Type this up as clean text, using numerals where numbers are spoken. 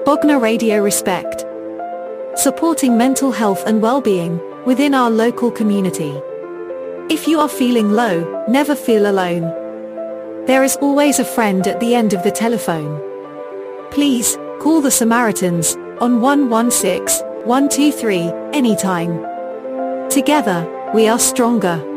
Bogna Radio Respect. Supporting mental health and well-being within our local community. If you are feeling low, never feel alone. There is always a friend at the end of the telephone. Please, call the Samaritans on 116 123 anytime. Together, we are stronger.